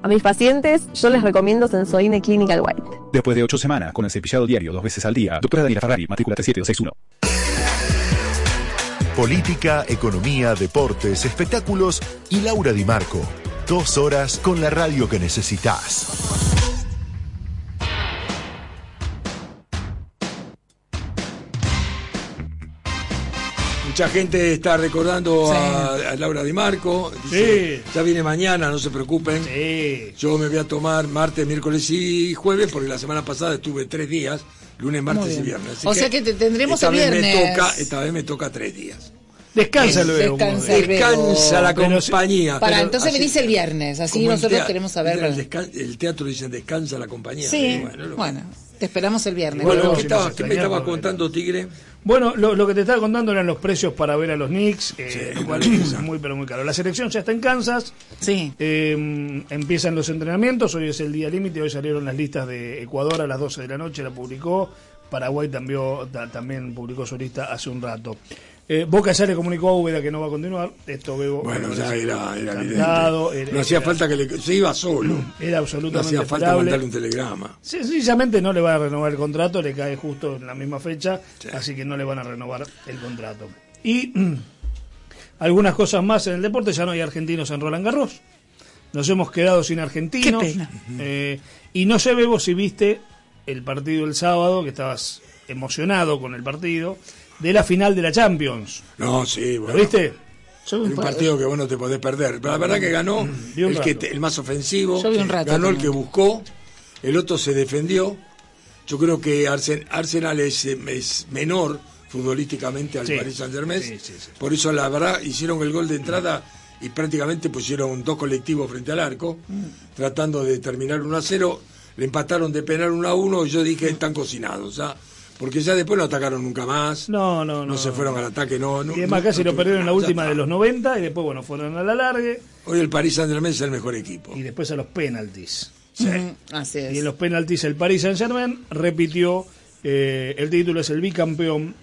A mis pacientes yo les recomiendo Sensodyne Clinical White. Después de 8 semanas con el cepillado diario 2 veces al día, doctora Daniela Ferrari, matrícula 37261. Política, economía, deportes, espectáculos y Laura Di Marco. 2 horas con la radio que necesitas. Mucha gente está recordando a Laura Di Marco. Dice, ya viene mañana, no se preocupen. Yo me voy a tomar martes, miércoles y jueves, porque la semana pasada estuve 3 días, lunes, martes y viernes. Así o sea que te tendremos el viernes. Esta vez me toca 3 días. Descansa luego. Descansa la compañía. Entonces venís el viernes, así nosotros queremos saber. El teatro dicen descansa la compañía. Sí, bueno, te esperamos el viernes. Bueno, ¿qué me estabas contando, Tigre? Bueno, lo que te estaba contando eran los precios para ver a los Knicks, lo cual es muy pero muy caro. La selección ya está en Kansas. Sí. Empiezan los entrenamientos, hoy es el día límite, hoy salieron las listas de Ecuador a las 12 de la noche, la publicó. Paraguay también publicó su lista hace un rato. Boca ya le comunicó a Úbeda que no va a continuar. Esto Bebo. Bueno, ya era evidente. No hacía falta se iba solo. Era absolutamente no hacía falta mandarle un telegrama. Sencillamente no le van a renovar el contrato, le cae justo en la misma fecha, así que no le van a renovar el contrato. Y algunas cosas más en el deporte, ya no hay argentinos en Roland Garros. Nos hemos quedado sin argentinos. Qué pena. Y no sé, Bebo, si viste el partido el sábado, que estabas emocionado con el partido de la final de la Champions. No, sí, bueno. ¿Lo viste? Un partido que vos no te podés perder. Pero la verdad que ganó el más ofensivo, ganó el que buscó, el otro se defendió. Yo creo que Arsenal es menor futbolísticamente al Paris Saint-Germain. Sí. Por eso, la verdad, hicieron el gol de entrada y prácticamente pusieron 2 colectivos frente al arco, tratando de terminar 1-0. Le empataron de penal 1-1 y yo dije, están cocinados, ¿sabes? Porque ya después no atacaron nunca más. No se fueron al ataque, no. Y además casi lo perdieron en la última de los 90 y después, fueron a la largue. Hoy el Paris Saint-Germain es el mejor equipo. Y después a los penaltis. Sí. Así es. Y en los penaltis el Paris Saint-Germain repitió, el título es el bicampeón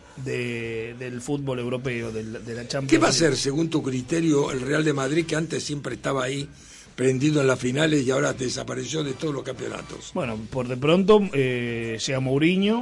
del fútbol europeo, de la Champions. ¿Qué va a ser, según tu criterio, el Real de Madrid, que antes siempre estaba ahí, prendido en las finales y ahora desapareció de todos los campeonatos? Bueno, por de pronto llega Mourinho.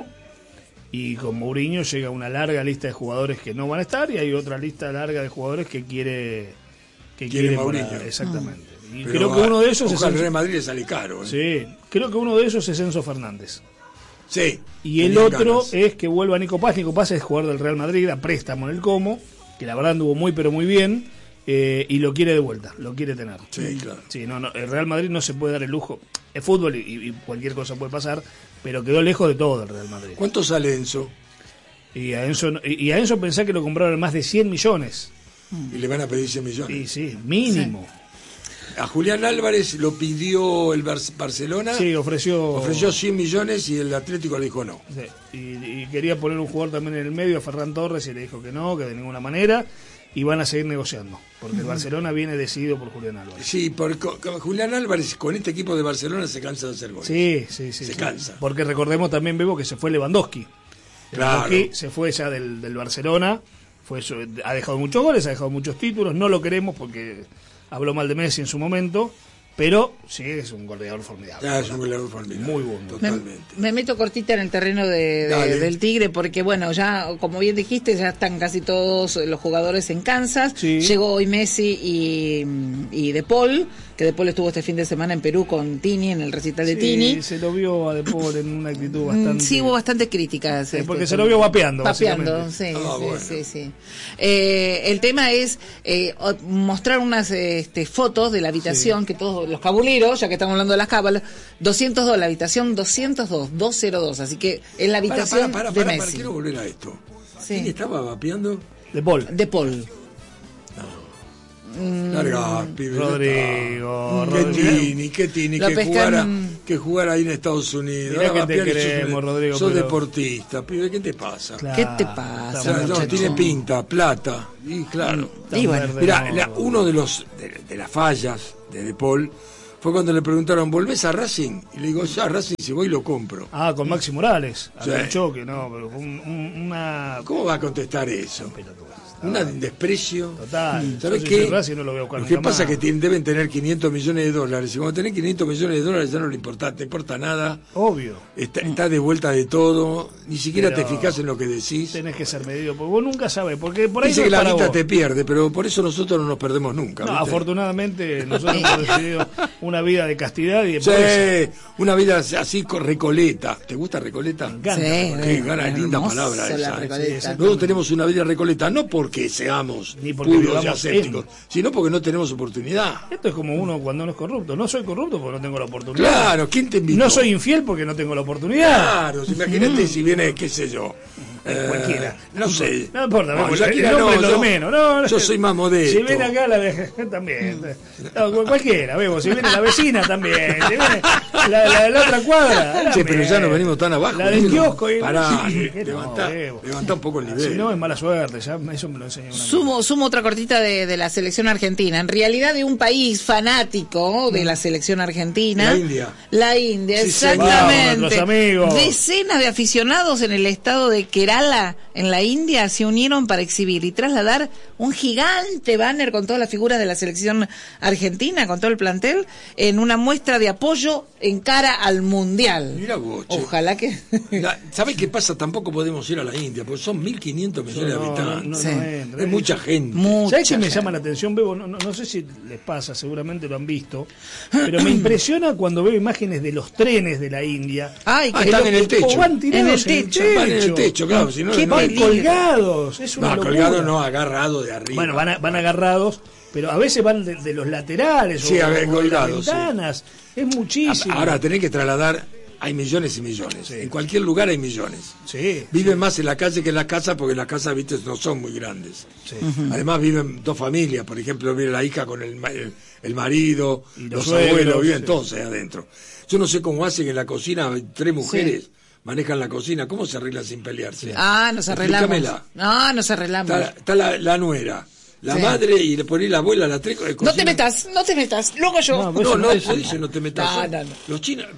Y con Mourinho llega una larga lista de jugadores que no van a estar y hay otra lista larga de jugadores que quiere Mourinho. Exactamente. Y pero creo que uno de esos el Real Madrid le sale caro. Sí, creo que uno de esos es Enzo Fernández. Sí. Y el otro es que vuelva Nico Paz. Nico Paz es jugador del Real Madrid a préstamo en el Como, que la verdad anduvo muy pero muy bien. Y lo quiere de vuelta, lo quiere tener. Sí, claro. Sí, no, el Real Madrid no se puede dar el lujo. Es fútbol y cualquier cosa puede pasar, pero quedó lejos de todo el Real Madrid. ¿Cuánto sale Enzo? Y a Enzo pensé que lo compraron más de 100 millones. ¿Y le van a pedir 100 millones? Y sí, mínimo. Sí. A Julián Álvarez lo pidió el Barcelona. Sí, ofreció 100 millones y el Atlético le dijo no. Sí. Y quería poner un jugador también en el medio, a Ferran Torres, y le dijo que no, que de ninguna manera. Y van a seguir negociando, porque el Barcelona viene decidido por Julián Álvarez. Sí, porque Julián Álvarez con este equipo de Barcelona se cansa de hacer goles. Sí. Se cansa. Porque recordemos también, Bebo, que se fue Lewandowski. Claro. Lewandowski se fue ya del Barcelona, ha dejado muchos goles, ha dejado muchos títulos, no lo queremos porque habló mal de Messi en su momento, pero sí es un goleador formidable. Es un goleador formidable. Muy bueno. Totalmente. Me meto cortita en el terreno del Tigre porque, bueno, ya, como bien dijiste, ya están casi todos los jugadores en Kansas. Sí. Llegó hoy Messi y De Paul, que De Paul estuvo este fin de semana en Perú con Tini, en el recital de Tini. Sí, se lo vio a De Paul en una actitud bastante... Sí, hubo bastante críticas. Porque se lo vio vapeando, sí. El tema es mostrar unas fotos de la habitación que todos los cabuleros, ya que estamos hablando de las cábalas, $200, la habitación 202, así que es la habitación de Messi. Quiero volver a esto. Sí. ¿Quién estaba vapeando? De Paul. Larga, pibe. Rodrigo. ¿Qué Tini? Que jugara ahí en Estados Unidos. Mirá que te queremos, Rodrigo. Sos deportista, pibe, ¿qué te pasa? Claro, ¿qué te pasa? No, tiene pinta, plata. Y claro. Y bueno. Mirá, uno de las fallas de Paul fue cuando le preguntaron, ¿volvés a Racing? Y le digo, ya, Racing, si voy lo compro. Con Maxi Morales, sí. al choque, no, pero fue una... ¿Cómo va a contestar eso? Un desprecio. Total. ¿Sabes qué? No lo veo lo que pasa es que deben tener $500 millones. Y cuando tenés $500 millones ya no le importa, te importa nada. Obvio. Está de vuelta de todo. Ni siquiera te fijás en lo que decís. Tenés que ser medido, porque vos nunca sabés. Porque por ahí dice no que la guita vos. te pierde, pero por eso nosotros no nos perdemos nunca. No, afortunadamente nosotros hemos decidido una vida de castidad y de sí, una vida así con Recoleta. ¿Te gusta Recoleta? Me encanta. Qué linda palabra esa. Nosotros tenemos una vida Recoleta, no porque seamos ni porque puros y asépticos, sino porque no tenemos oportunidad. Esto es como uno cuando no es corrupto. No soy corrupto porque no tengo la oportunidad. Claro, ¿quién te invitó? No soy infiel porque no tengo la oportunidad. Claro, imagínate si viene, qué sé yo. Cualquiera. No sé. No importa, no, lo menos. No, yo soy más modesto. Si viene acá también. No, cualquiera, vemos. Si viene la vecina también. Si viene la de la otra cuadra. Sí, pero ya nos venimos tan abajo. La del kiosco. Pará, levantá un poco el nivel. Si no, es mala suerte. Ya eso me lo enseñó una Sumo otra cortita de la selección argentina. En realidad de un país fanático de la selección argentina. La India, sí, exactamente. Los amigos. Decenas de aficionados en el estado de Kerala, en la India, se unieron para exhibir y trasladar un gigante banner con todas las figuras de la selección argentina, con todo el plantel, en una muestra de apoyo en cara al Mundial. Mira vos, che. Ojalá que... ¿Sabés qué pasa? Tampoco podemos ir a la India, porque son 1.500 millones de habitantes. Sí. Es mucha gente. ¿Sabés qué me llama la atención, Bebo? No sé si les pasa, seguramente lo han visto, pero me impresiona cuando veo imágenes de los trenes de la India. Están en el techo. Van tirados en el techo. Van en el techo, claro. Si no, ¿Qué van colgados? Es una locura. Colgados no, agarrados de arriba. Bueno, van agarrados, pero a veces van de los laterales o de colgados, las ventanas. Sí. Es muchísimo. Ahora tenés que trasladar, hay millones y millones. Sí. En cualquier lugar hay millones. Sí. Viven más en la calle que en la casa, porque las casas, viste, no son muy grandes. Sí. Además viven dos familias, por ejemplo, vive la hija con el marido, y los abuelos, viven todos ahí adentro. Yo no sé cómo hacen en la cocina, 3 mujeres. Sí. Manejan la cocina, ¿cómo se arregla sin pelearse? Nos arreglamos. No, nos arreglamos. Está la nuera, la madre y por ahí la abuela, la tres. No te metas, luego yo. No dice no te metas. No. Los chinos,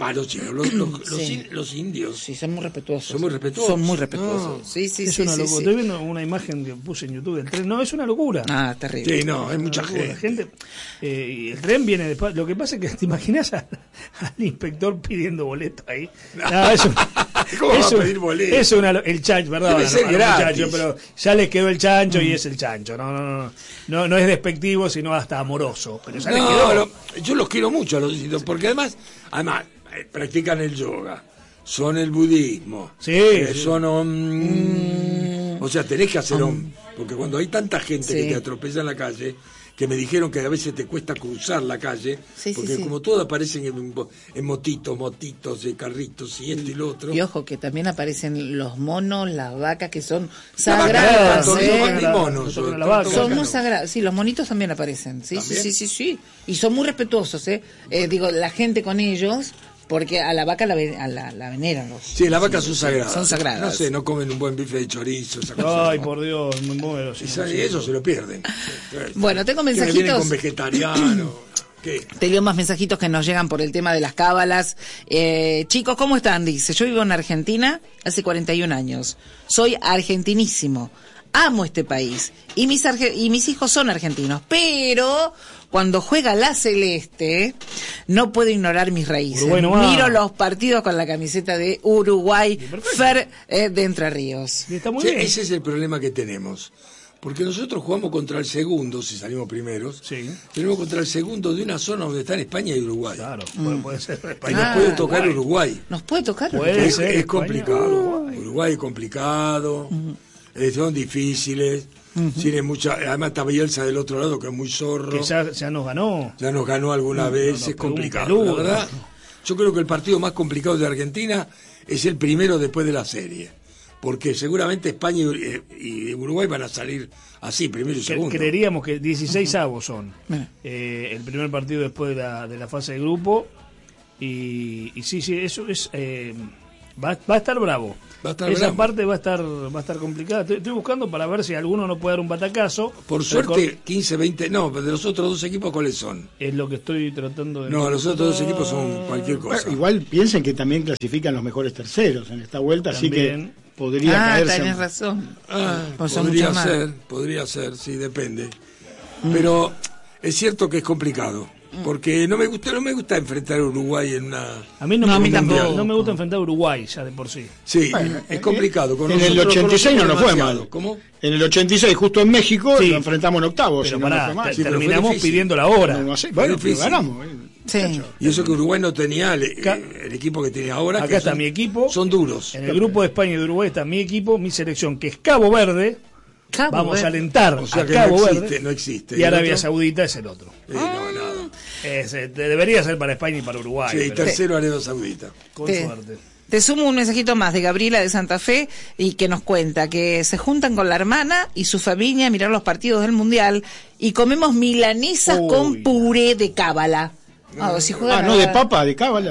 los indios. Sí, son muy respetuosos. Son muy respetuosos. Sí. Es una locura. Estoy viendo una imagen que puse en YouTube del tren. No, es una locura. Terrible. Sí, no, hay mucha gente. Y el tren viene después. Lo que pasa es que te imaginas al inspector pidiendo boleto ahí. No, eso. ¿Cómo va a pedir boleto? Es el chancho, ¿verdad? Debe ser gratis. Pero ya les quedó el chancho y es el chancho. No es despectivo, sino hasta amoroso. Pero ya les quedó. Yo los quiero mucho a los indios, porque además practican el yoga, son el budismo, son o sea, tenés que hacer porque cuando hay tanta gente que te atropella en la calle, que me dijeron que a veces te cuesta cruzar la calle, porque como todos aparecen en motitos, carritos y esto y lo otro. Y ojo, que también aparecen los monos, las vacas, que son sagradas. Son muy sagradas. Sí, los monitos también aparecen. Sí. Y son muy respetuosos, digo, la gente con ellos... Porque a la vaca la veneran. Sí, las vacas son sagradas. Son sagradas. No sé, no comen un buen bife de chorizo. Ay, por Dios, muy bueno. Eso se lo pierden. Bueno, tengo mensajitos. Que vienen con vegetariano. ¿Qué? Te leo más mensajitos que nos llegan por el tema de las cábalas. Chicos, ¿cómo están? Dice, yo vivo en Argentina hace 41 años. Soy argentinísimo. Amo este país. Y mis hijos son argentinos. Pero... cuando juega la Celeste, no puedo ignorar mis raíces. Miro los partidos con la camiseta de Uruguay, Fer de Entre Ríos. Ese es el problema que tenemos. Porque nosotros jugamos contra el segundo, si salimos primeros, tenemos contra el segundo de una zona donde están España y Uruguay. Claro, puede ser España. Y nos puede tocar Uruguay. Nos puede tocar Uruguay. Es complicado. Uruguay es complicado. Son difíciles. Tiene además está Bielsa del otro lado, que es muy zorro. Que ya nos ganó. Ya nos ganó alguna vez, es complicado. La verdad, yo creo que el partido más complicado de Argentina es el primero después de la serie. Porque seguramente España y Uruguay van a salir así, primero y segundo. Creeríamos que 16avos son. El primer partido después de la fase de grupo. Y sí, eso es... Va a estar bravo. Esa bravo. parte va a estar complicada. Estoy buscando para ver si alguno no puede dar un batacazo. Por suerte, 15, 20... No, de los otros dos equipos, ¿cuáles son? Es lo que estoy tratando de... No, los otros dos equipos son cualquier cosa. Bueno, igual piensen que también clasifican los mejores terceros en esta vuelta, también. Así que podría caerse... tenés razón. Podría ser, sí, depende. Pero es cierto que es complicado. Porque no me gusta enfrentar a Uruguay en una... A mí tampoco. No me gusta enfrentar a Uruguay ya de por sí. Sí, bueno, es complicado. En el 86 no nos fue mal. ¿Cómo? En el 86, justo en México, lo enfrentamos en octavos. Pero terminamos pidiendo la hora. Bueno, pero ganamos. Sí. Y eso que Uruguay no tenía el equipo que tiene ahora. Acá está mi equipo. Son duros. En el grupo de España y de Uruguay está mi equipo, mi selección, que es Cabo Verde. Vamos a alentar a Cabo Verde. No existe. Y Arabia Saudita es el otro. No, nada. Debería ser para España y para Uruguay. Sí, tercero Arabia Saudita. Con suerte. Te sumo un mensajito más de Gabriela de Santa Fe y que nos cuenta que se juntan con la hermana y su familia a mirar los partidos del Mundial y comemos milanesas con puré de cábala. No de papa, de cábala.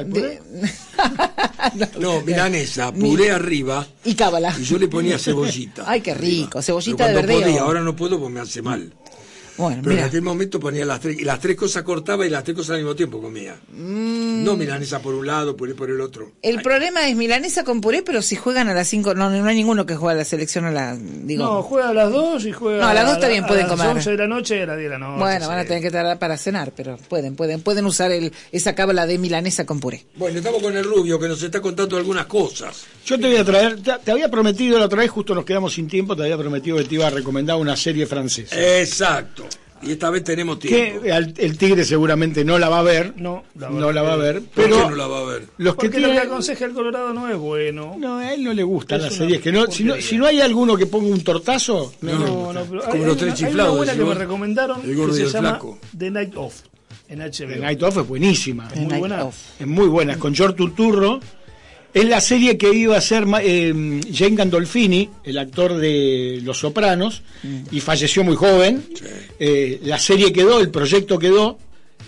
No, milanesa, puré arriba. Y cábala. Y yo le ponía cebollita. Ay, qué rico, cebollita de verdeo. Podía, ahora no puedo porque me hace mal. Bueno, pero en aquel momento ponía las tres cosas cortaba y las tres cosas al mismo tiempo comía. No milanesa por un lado, puré por el otro. El problema es milanesa con puré, pero si juegan a las 5, no hay ninguno que juegue a la selección No, juega a las 2 y juega. No, a las 2 está bien, pueden comer. A las 11 de la noche y a las 10 de la noche. Bueno, van a tener que tardar para cenar, pero pueden usar esa cábala de milanesa con puré. Bueno, estamos con el Rubio que nos está contando algunas cosas. Yo te voy a traer, te había prometido la otra vez, justo nos quedamos sin tiempo, te había prometido que te iba a recomendar una serie francesa. Exacto. Y esta vez tenemos tiempo. Que el Tigre seguramente no la va a ver. No la va a ver. Pero ¿por qué no la va a ver? Porque lo que aconseja el Colorado no es bueno. No, a él no le gustan las series. Que no, si no hay alguno que ponga un tortazo. Pero como los tres chiflados. Hay una buena que me recomendaron que se llama The Night Of en HBO. The Night Of es buenísima. Es muy buena. Es muy buena. Es con George Turturro. Es la serie que iba a ser Jane Gandolfini, el actor de Los Sopranos, y falleció muy joven. Sí. La serie quedó, el proyecto quedó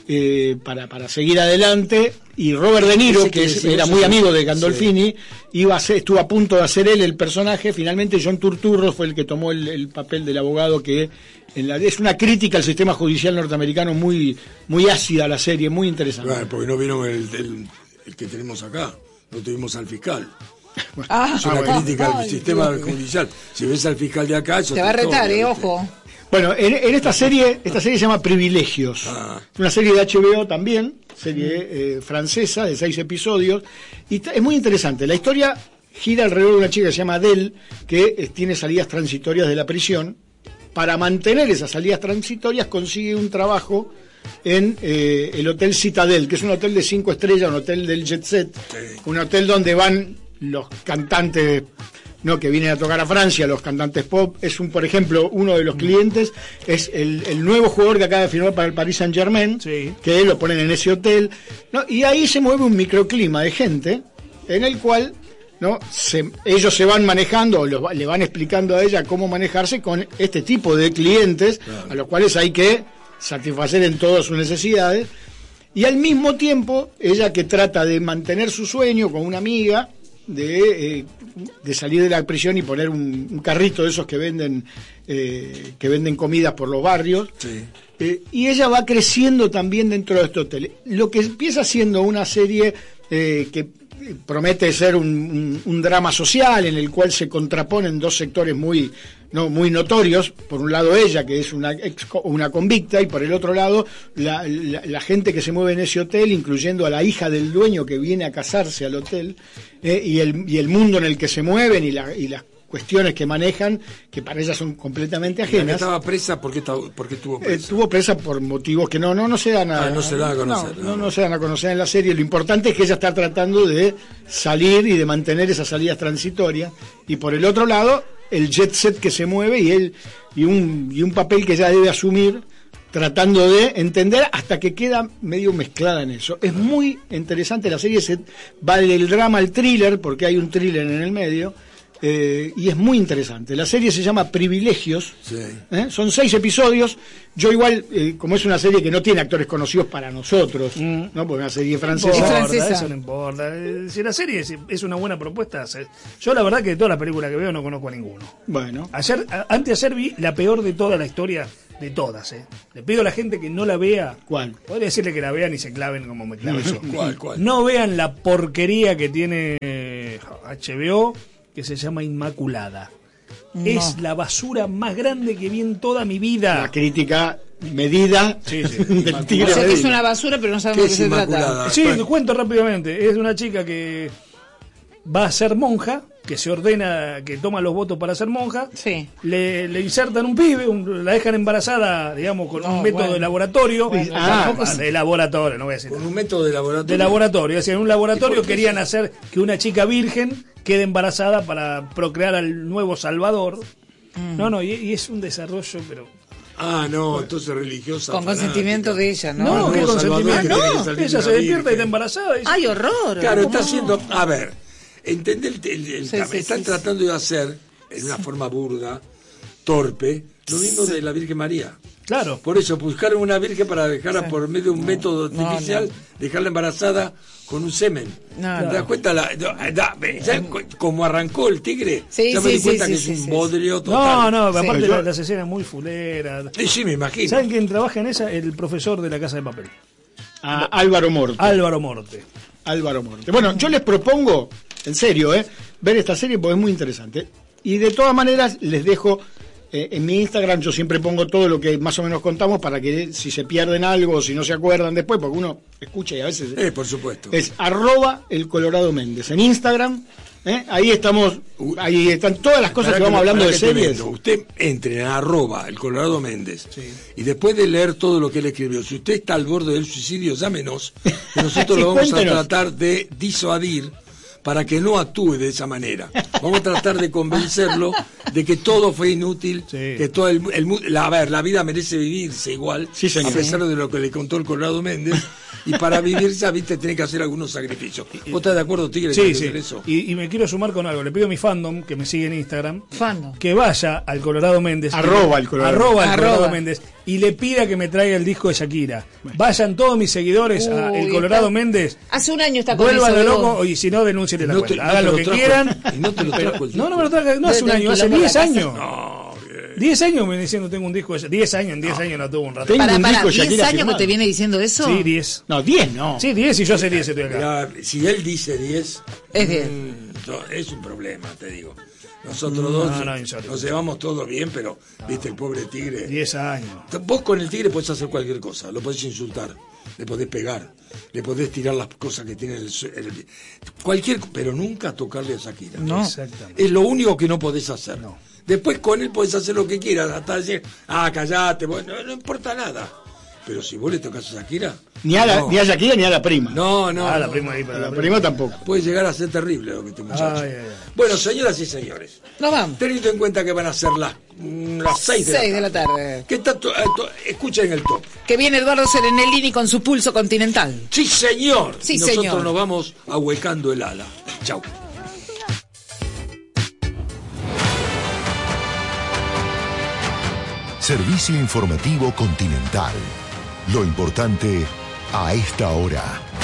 para seguir adelante, y Robert De Niro, que era muy amigo de Gandolfini, estuvo a punto de hacer él el personaje. Finalmente John Turturro fue el que tomó el papel del abogado, que es una crítica al sistema judicial norteamericano muy, muy ácida la serie, muy interesante. Bueno, porque no vieron el que tenemos acá. No tuvimos al fiscal. Es una crítica al sistema judicial. Si ves al fiscal de acá, eso te va a retar, ojo. Bueno, en esta serie se llama Privilegios. Una serie de HBO también, serie francesa de 6 episodios. Y es muy interesante. La historia gira alrededor de una chica que se llama Adele, que tiene salidas transitorias de la prisión. Para mantener esas salidas transitorias consigue un trabajo en el Hotel Citadel, que es un hotel de 5 estrellas, un hotel del jet set, un hotel donde van los cantantes que vienen a tocar a Francia, los cantantes pop. Por ejemplo, uno de los clientes es el nuevo jugador que acaba de firmar para el Paris Saint-Germain, que lo ponen en ese hotel, y ahí se mueve un microclima de gente en el cual ellos se van manejando, le van explicando a ella cómo manejarse con este tipo de clientes, a los cuales hay que satisfacer en todas sus necesidades, y al mismo tiempo ella, que trata de mantener su sueño con una amiga de salir de la prisión y poner un carrito de esos que venden comidas por los barrios, y ella va creciendo también dentro de este hotel. Lo que empieza siendo una serie que promete ser un drama social, en el cual se contraponen dos sectores muy notorios. Por un lado ella, que es una convicta, y por el otro lado la gente que se mueve en ese hotel, incluyendo a la hija del dueño que viene a casarse al hotel, y el mundo en el que se mueven y las cuestiones que manejan, que para ella son completamente ajenas. ¿La que estaba presa? ¿Por qué estuvo presa? Estuvo presa por motivos que no se dan a conocer. No se dan a conocer en la serie. Lo importante es que ella está tratando de salir y de mantener esas salidas transitorias, y por el otro lado el jet set que se mueve, y un papel que ella debe asumir, tratando de entender, hasta que queda medio mezclada en eso. Es muy interesante la serie. Va del drama al thriller, porque hay un thriller en el medio. y es muy interesante. La serie se llama Privilegios, son 6 episodios. Yo igual, como es una serie que no tiene actores conocidos para nosotros, ¿no? Porque es una serie francesa. Eso no importa. Si la serie es una buena propuesta, yo la verdad que de todas las películas que veo no conozco a ninguno. Bueno. Anteayer vi la peor de toda la historia, de todas. Le pido a la gente que no la vea. ¿Cuál? Podría decirle que la vean y se claven como me clavo yo. ¿Cuál? No vean la porquería que tiene HBO, que se llama Inmaculada. No. Es la basura más grande que vi en toda mi vida. La crítica medida del tigre. O sea que es una basura, pero no sabemos de qué se trata. Sí, te cuento rápidamente. Es una chica que va a ser monja, que se ordena, que toma los votos para ser monja. Sí. Le insertan un pibe, la dejan embarazada, digamos, con un método de laboratorio. De laboratorio, no voy a decir. Con un método de laboratorio. De laboratorio. Es decir, en un laboratorio querían hacer que una chica virgen quede embarazada para procrear al nuevo Salvador. Y es un desarrollo, pero... entonces religiosa. Con consentimiento de ella, ¿no? No, ¿qué consentimiento? Ella se despierta y está embarazada. ¡Ay, horror! Claro, está haciendo... A ver, entender están tratando de hacer, en una forma burda, torpe, lo mismo de la Virgen María. Claro. Por eso buscaron una virgen para dejarla por medio de un método artificial, dejarla embarazada con un semen. ¿Te das cuenta? Como arrancó el tigre, ya me di cuenta que es un bodrio total. Aparte la escena es muy fulera. Sí, me imagino. ¿Saben quién trabaja en esa? El profesor de La Casa de Papel. Álvaro Morte. Bueno, yo les propongo, en serio, ver esta serie porque es muy interesante. Y de todas maneras les dejo... en mi Instagram yo siempre pongo todo lo que más o menos contamos para que si se pierden algo o si no se acuerdan después, porque uno escucha y a veces... por supuesto. Es @elColoradoMéndez en Instagram. Ahí están todas las cosas que vamos hablando de series. Usted entre en @elColoradoMéndez y después de leer todo lo que él escribió, si usted está al borde del suicidio, llámenos, que nosotros lo vamos a tratar de disuadir para que no actúe de esa manera. Vamos a tratar de convencerlo de que todo fue inútil, que todo la vida merece vivirse igual, a pesar de lo que le contó el Colorado Méndez, y para vivirse, tiene que hacer algunos sacrificios. ¿Vos estás de acuerdo, Tigre? Sí. Eso? Y me quiero sumar con algo. Le pido a mi fandom, que me sigue en Instagram, que vaya al Colorado Méndez, @Colorado Méndez, y le pida que me traiga el disco de Shakira. Vayan todos mis seguidores a El Colorado Méndez. Hace un año está con vuélvanlo loco, y si no, denúncienle la cuenta. Hagan lo que quieran. Y no te lo trajo el No me lo trajo, no hace un año, hace 10 años. 10 años me viene diciendo tengo un disco de 10 años, en 10 años no tuvo un rato. Para, 10 años que te viene diciendo eso. Sí, 10. No, 10 no. Sí, 10 y yo hace 10 estoy acá. Mirá, si él dice 10, es 10. Es un problema, te digo. Nosotros dos nos llevamos todo bien, pero, viste, el pobre tigre. 10 años. Vos con el tigre podés hacer cualquier cosa, lo podés insultar, le podés pegar, le podés tirar las cosas que tiene pero nunca tocarle a Shakira. No. Exactamente. Es lo único que no podés hacer. No. Después con él podés hacer lo que quieras, hasta decir, callate, no importa nada. Pero si vos le tocas a Shakira... Ni a Shakira ni a la prima. No. La prima ahí, la prima tampoco. Puede llegar a ser terrible lo que este muchacho. Bueno, señoras y señores. Nos vamos. Teniendo en cuenta que van a ser las 6 de la tarde. ¿Qué tanto? Escuchen el top. Que viene Eduardo Serenellini con su Pulso Continental. Sí, señor. Sí, y nosotros señor. Nos vamos ahuecando el ala. Chau. Servicio informativo Continental. Lo importante a esta hora.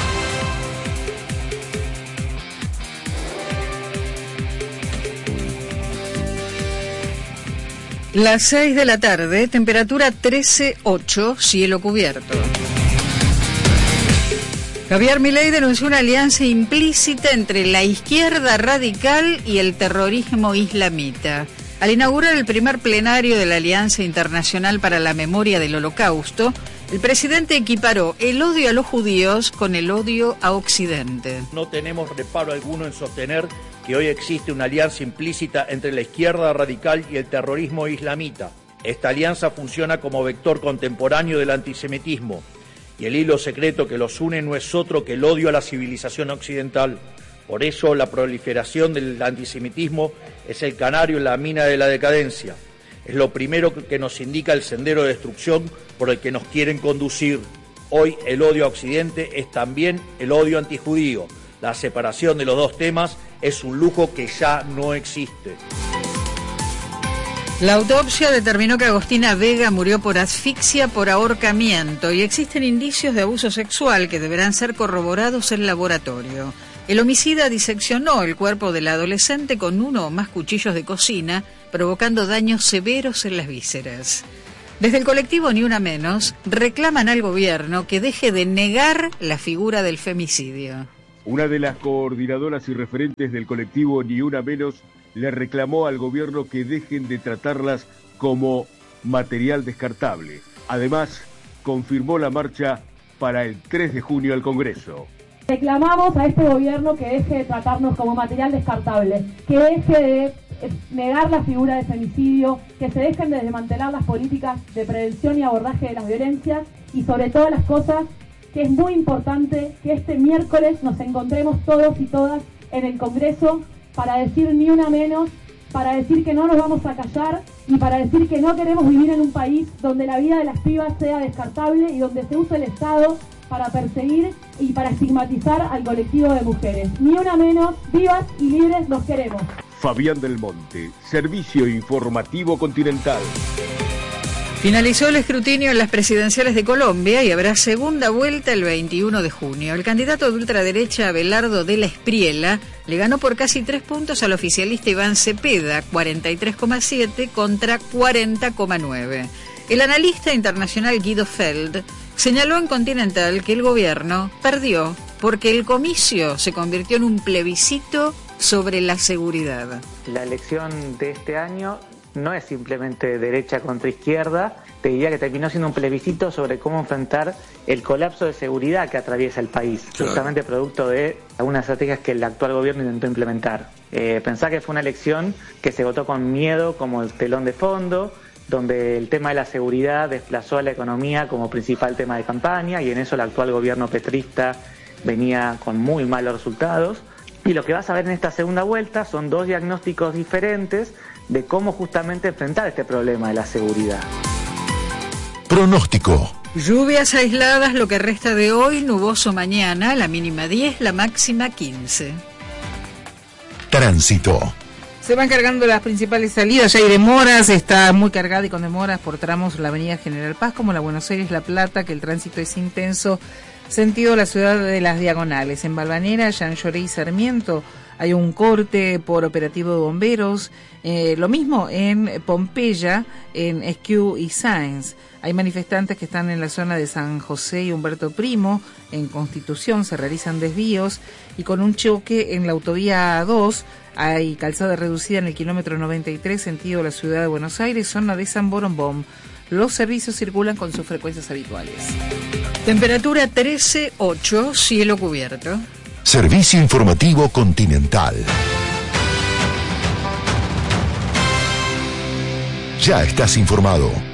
Las 6 de la tarde, temperatura 13,8, cielo cubierto. Javier Milei denunció una alianza implícita entre la izquierda radical y el terrorismo islamita. Al inaugurar el primer plenario de la Alianza Internacional para la Memoria del Holocausto, el presidente equiparó el odio a los judíos con el odio a Occidente. No tenemos reparo alguno en sostener que hoy existe una alianza implícita entre la izquierda radical y el terrorismo islamita. Esta alianza funciona como vector contemporáneo del antisemitismo, y el hilo secreto que los une no es otro que el odio a la civilización occidental. Por eso la proliferación del antisemitismo es el canario en la mina de la decadencia. Es lo primero que nos indica el sendero de destrucción por el que nos quieren conducir. Hoy el odio a Occidente es también el odio antijudío. La separación de los dos temas es un lujo que ya no existe. La autopsia determinó que Agostina Vega murió por asfixia por ahorcamiento y existen indicios de abuso sexual que deberán ser corroborados en laboratorio. El homicida diseccionó el cuerpo de la adolescente con uno o más cuchillos de cocina, provocando daños severos en las vísceras. Desde el colectivo Ni Una Menos reclaman al gobierno que deje de negar la figura del femicidio. Una de las coordinadoras y referentes del colectivo Ni Una Menos le reclamó al gobierno que dejen de tratarlas como material descartable. Además, confirmó la marcha para el 3 de junio al Congreso. Reclamamos a este gobierno que deje de tratarnos como material descartable, que deje de negar la figura de femicidio, que se dejen de desmantelar las políticas de prevención y abordaje de las violencias y sobre todas las cosas, que es muy importante que este miércoles nos encontremos todos y todas en el Congreso para decir ni una menos, para decir que no nos vamos a callar y para decir que no queremos vivir en un país donde la vida de las pibas sea descartable y donde se use el Estado para perseguir y para estigmatizar al colectivo de mujeres. Ni una menos, vivas y libres nos queremos. Fabián del Monte, Servicio Informativo Continental. Finalizó el escrutinio en las presidenciales de Colombia y habrá segunda vuelta el 21 de junio. El candidato de ultraderecha Abelardo de la Espriella le ganó por casi 3 puntos al oficialista Iván Cepeda, 43,7 contra 40,9. El analista internacional Guido Feld señaló en Continental que el gobierno perdió porque el comicio se convirtió en un plebiscito sobre la seguridad. La elección de este año no es simplemente derecha contra izquierda, te diría que terminó siendo un plebiscito sobre cómo enfrentar el colapso de seguridad que atraviesa el país, justamente producto de algunas estrategias que el actual gobierno intentó implementar. Pensá que fue una elección que se votó con miedo como el telón de fondo, donde el tema de la seguridad desplazó a la economía como principal tema de campaña, y en eso el actual gobierno petrista venía con muy malos resultados. Y lo que vas a ver en esta segunda vuelta son 2 diagnósticos diferentes de cómo justamente enfrentar este problema de la seguridad. Pronóstico. Lluvias aisladas lo que resta de hoy, nuboso mañana, la mínima 10, la máxima 15. Tránsito. Se van cargando las principales salidas, ya hay demoras, está muy cargada y con demoras por tramos la avenida General Paz como la Buenos Aires-La Plata, que el tránsito es intenso, sentido la ciudad de las Diagonales. En Balvanera, Jean Lloré y Sarmiento hay un corte por operativo de bomberos, lo mismo en Pompeya, en Esquiú y Sáenz. Hay manifestantes que están en la zona de San José y Humberto Primo, en Constitución se realizan desvíos y con un choque en la autovía 2 hay calzada reducida en el kilómetro 93, sentido la ciudad de Buenos Aires, zona de San Borombom. Los servicios circulan con sus frecuencias habituales. Temperatura 13,8, cielo cubierto. Servicio Informativo Continental. Ya estás informado.